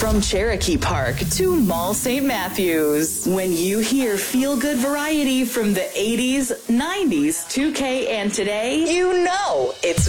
From Cherokee Park to Mall St. Matthews, when you hear feel-good variety from the 80s, 90s, 2K, and today, you know it's